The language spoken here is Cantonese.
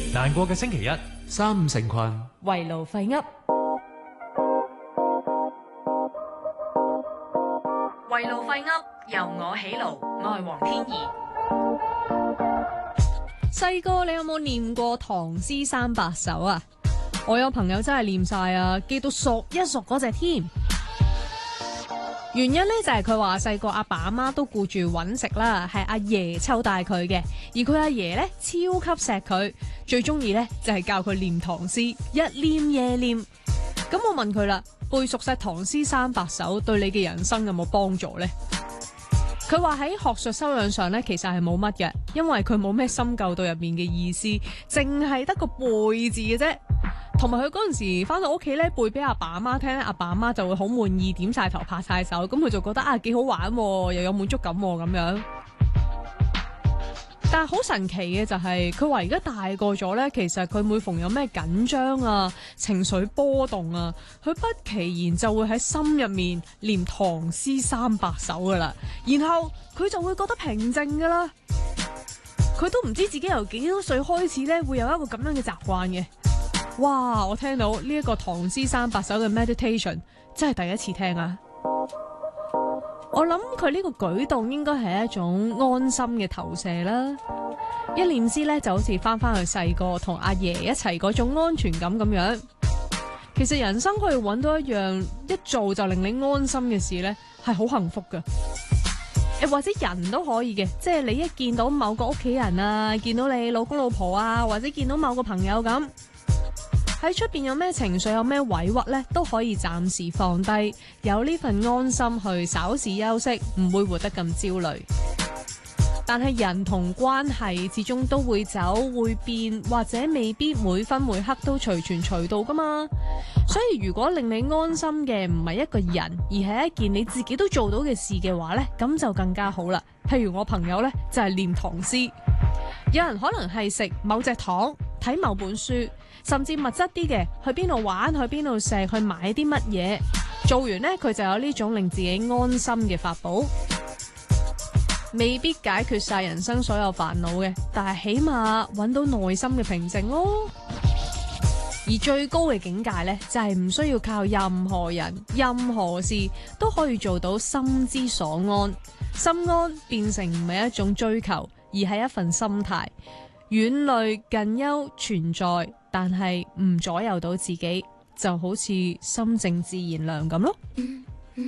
難過嘅星期一， 三五成群， 圍爐廢噏。圍爐廢噏，由我起爐，我係黃天怡。細個你有冇念過唐詩三百首啊？我有朋友真係念晒啊，記到熟一熟嗰隻添。原因呢，就係佢話細個阿爸阿媽都顧住揾食啦，係阿爺湊大佢嘅，而佢阿爺呢，超級錫佢，最中意呢，就係教佢念唐詩，日念夜念。咁我問佢啦，背熟晒唐詩三百首對你嘅人生有冇幫助呢？佢話喺學術修養上呢，其實係冇乜嘅，因為佢冇咩深究到入面嘅意思，淨係得個背字嘅啫。同埋佢嗰陣時翻到屋企咧，背俾阿爸阿媽聽咧，阿爸阿媽就會好滿意，點晒頭拍晒手，咁佢就覺得啊幾好玩，又有滿足感咁樣。但係好神奇嘅就係佢話而家大個咗咧，其實佢每逢有咩緊張啊、情緒波動啊，佢不其然就會喺心入面念唐詩三百首噶啦，然後佢就會覺得平靜噶啦。佢都唔知自己由幾多歲開始咧會有一個咁樣嘅習慣嘅。哇！我聽到呢一個唐詩三百首嘅 meditation 真係第一次聽啊！我諗佢呢個舉動應該係一種安心嘅投射啦。一念詩咧就好似翻去細個同阿爺一齊嗰種安全感咁樣。其實人生可以揾到一樣一做就令你安心嘅事咧，係好幸福噶。或者人都可以嘅，即係你一見到某個屋企人啊，見到你老公老婆啊，或者見到某個朋友咁。喺出邊有咩情緒有咩委屈呢，都可以暫時放低，有呢份安心去稍事休息，唔會活得咁焦慮。但係人同關係始終都會走會變，或者未必每分每刻都隨傳隨到噶嘛。所以如果令你安心嘅唔係一個人，而係一件你自己都做到嘅事嘅話呢，咁就更加好啦。譬如我朋友呢，就係念唐詩，有人可能係食某隻糖，睇某本書，甚至物質啲嘅，去邊度玩，去邊度食，去買啲乜嘢，做完呢，佢就有呢種令自己安心嘅法寶。未必解決晒人生所有煩惱嘅，但係起碼揾到內心嘅平靜咯。而最高嘅境界呢，就係唔需要靠任何人、任何事都可以做到心之所安。心安變成唔係一種追求，而係一份心態。遠慮近憂存在，但係唔左右到自己，就好似心靜自然涼咁咯。